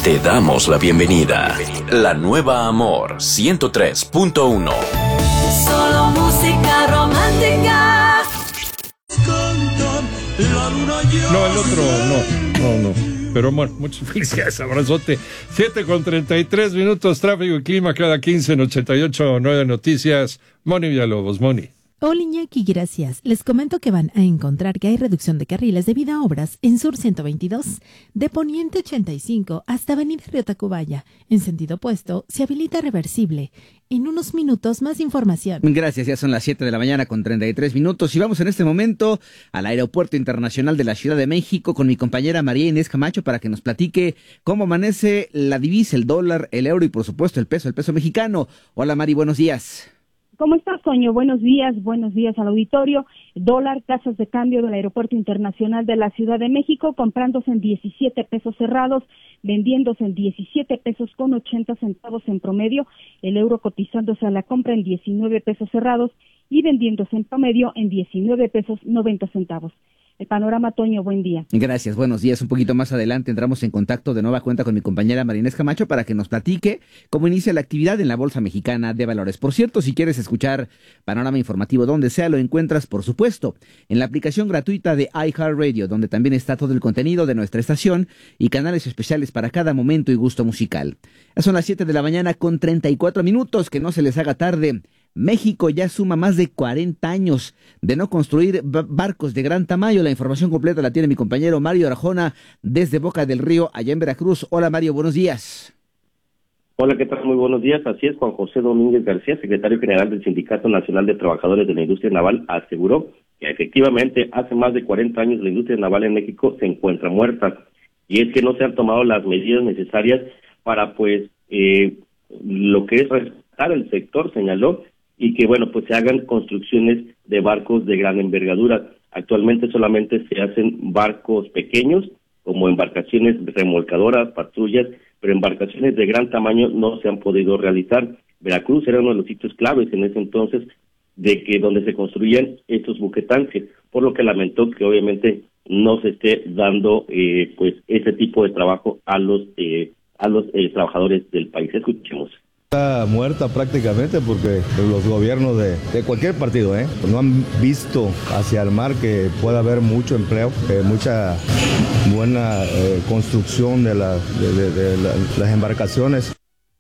Te damos la bienvenida. La nueva Amor 103.1. Solo música romántica. No, el otro, no. Pero bueno, muchas felicidades, abrazote. 7:33, tráfico y clima cada 15 en 88.9 Noticias. Moni Villalobos, Moni. Hola Iñaki, gracias. Les comento que van a encontrar que hay reducción de carriles debido a obras en Sur 122, de Poniente 85 hasta Avenida Río Tacubaya. En sentido opuesto, se habilita reversible. En unos minutos, más información. Gracias, ya son las 7:33 y vamos en este momento al Aeropuerto Internacional de la Ciudad de México con mi compañera María Inés Camacho para que nos platique cómo amanece la divisa, el dólar, el euro y por supuesto el peso mexicano. Hola Mari, buenos días. ¿Cómo estás, Toño? Buenos días al auditorio. Dólar, tasas de cambio del Aeropuerto Internacional de la Ciudad de México, comprándose en 17 pesos cerrados, vendiéndose en 17 pesos con 80 centavos en promedio, el euro cotizándose a la compra en 19 pesos cerrados y vendiéndose en promedio en 19 pesos 90 centavos. El panorama, Toño, buen día. Gracias, buenos días. Un poquito más adelante entramos en contacto de nueva cuenta con mi compañera María Inés Camacho para que nos platique cómo inicia la actividad en la Bolsa Mexicana de Valores. Por cierto, si quieres escuchar panorama informativo donde sea, lo encuentras, por supuesto, en la aplicación gratuita de iHeartRadio, donde también está todo el contenido de nuestra estación y canales especiales para cada momento y gusto musical. Ya son las 7:34, que no se les haga tarde. México ya suma más de 40 años de no construir barcos de gran tamaño. La información completa la tiene mi compañero Mario Arjona desde Boca del Río, allá en Veracruz. Hola Mario, buenos días. Hola, ¿qué tal? Muy buenos días. Así es, Juan José Domínguez García, secretario general del Sindicato Nacional de Trabajadores de la Industria Naval, aseguró que efectivamente hace más de 40 años la industria naval en México se encuentra muerta. Y es que no se han tomado las medidas necesarias para, lo que es rescatar el sector, señaló, y que, pues se hagan construcciones de barcos de gran envergadura. Actualmente solamente se hacen barcos pequeños, como embarcaciones remolcadoras, patrullas, pero embarcaciones de gran tamaño no se han podido realizar. Veracruz era uno de los sitios claves en ese entonces de que donde se construían estos buquetanques, por lo que lamentó que obviamente no se esté dando ese tipo de trabajo a los trabajadores del país. Escuchemos. Está muerta prácticamente porque los gobiernos de cualquier partido no han visto hacia el mar que pueda haber mucho empleo, mucha buena construcción de las embarcaciones.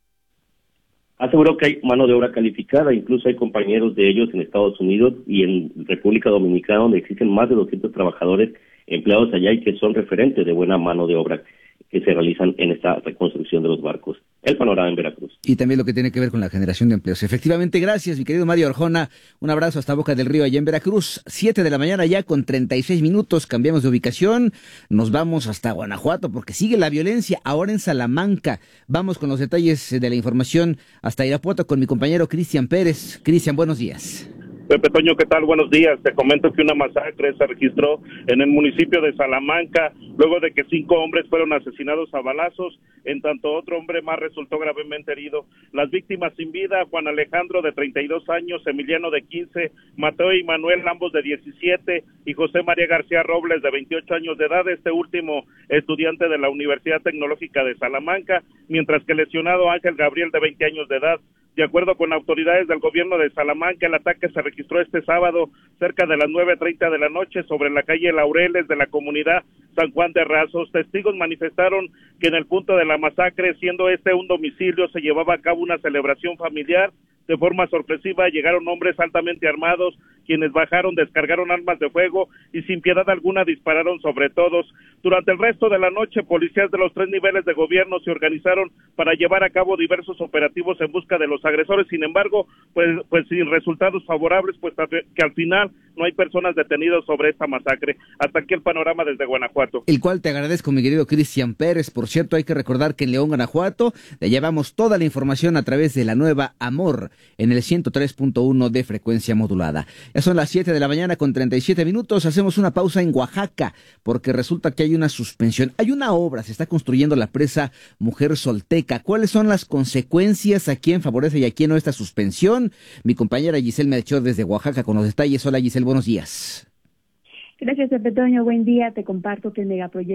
Aseguró que hay mano de obra calificada, incluso hay compañeros de ellos en Estados Unidos y en República Dominicana, donde existen más de 200 trabajadores empleados allá y que son referentes de buena mano de obra que se realizan en esta reconstrucción de los barcos. El panorama en Veracruz. Y también lo que tiene que ver con la generación de empleos. Efectivamente, gracias, mi querido Mario Arjona. Un abrazo hasta Boca del Río, allá en Veracruz. 7:00 ya con 36 minutos. Cambiamos de ubicación. Nos vamos hasta Guanajuato porque sigue la violencia ahora en Salamanca. Vamos con los detalles de la información hasta Irapuato con mi compañero Cristian Pérez. Cristian, buenos días. Pepe Toño, ¿qué tal? Buenos días. Te comento que una masacre se registró en el municipio de Salamanca, luego de que 5 hombres fueron asesinados a balazos, en tanto otro hombre más resultó gravemente herido. Las víctimas sin vida, Juan Alejandro de 32 años, Emiliano de 15, Mateo y Manuel, ambos de 17, y José María García Robles de 28 años de edad, este último estudiante de la Universidad Tecnológica de Salamanca, mientras que lesionado Ángel Gabriel de 20 años de edad. De acuerdo con autoridades del gobierno de Salamanca, el ataque se registró este sábado cerca de las 9:30 de la noche sobre la calle Laureles de la comunidad San Juan de Razos. Testigos manifestaron que en el punto de la masacre, siendo este un domicilio, se llevaba a cabo una celebración familiar. De forma sorpresiva llegaron hombres altamente armados, quienes bajaron, descargaron armas de fuego y sin piedad alguna dispararon sobre todos. Durante el resto de la noche, policías de los 3 niveles de gobierno se organizaron para llevar a cabo diversos operativos en busca de los agresores. Sin embargo, pues sin resultados favorables, pues que al final no hay personas detenidas sobre esta masacre. Hasta aquí el panorama desde Guanajuato. El cual te agradezco, mi querido Cristian Pérez. Por cierto, hay que recordar que en León, Guanajuato, le llevamos toda la información a través de la nueva Amor en el 103.1 de frecuencia modulada. Ya son las 7:00 con 37 minutos. Hacemos una pausa en Oaxaca porque resulta que hay una suspensión. Hay una obra, se está construyendo la presa Mujer Solteca. ¿Cuáles son las consecuencias? ¿A quién favorece y a quién no esta suspensión? Mi compañera Giselle Melchor desde Oaxaca con los detalles. Hola Giselle, buenos días. Gracias, Pepe Toño. Buen día. Te comparto que el megaproyecto